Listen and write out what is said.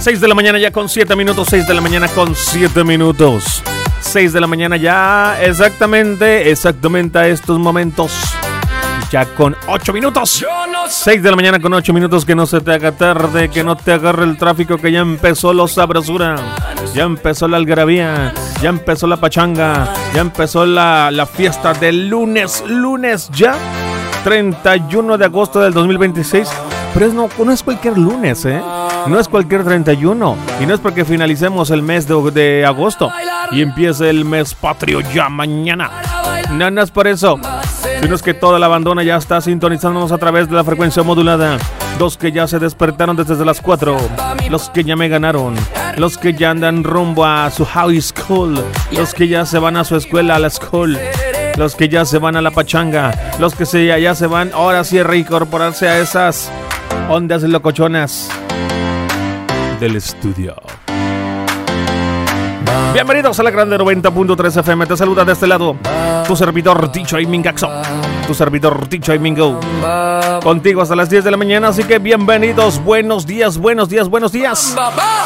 6 de la mañana ya con 7 minutos. 6 de la mañana con 7 minutos. 6 de la mañana ya exactamente a estos momentos. Ya con 8 minutos. 6 de la mañana con 8 minutos. Que no se te haga tarde, que no te agarre el tráfico, que ya empezó la sabrosura, ya empezó la algarabía, ya empezó la pachanga, ya empezó la fiesta del lunes ya 31 de agosto del 2026. Pero no es cualquier lunes, no es cualquier 31. Y no es porque finalicemos el mes de agosto y empiece el mes patrio ya mañana. No es por eso, sino es que toda la bandona ya está sintonizándonos a través de la frecuencia modulada. Los que ya se despertaron desde las 4, los que ya me ganaron, los que ya andan rumbo a su high school, los que ya se van a su escuela, a la school, los que ya se van a la pachanga, los que ya se van ahora sí a reincorporarse a esas ondas locochonas del estudio. Bienvenidos a la grande 90.3 FM. Te saluda de este lado tu servidor DJ Mingaxo, tu servidor DJ Mingo, contigo hasta las 10 de la mañana. Así que bienvenidos, buenos días.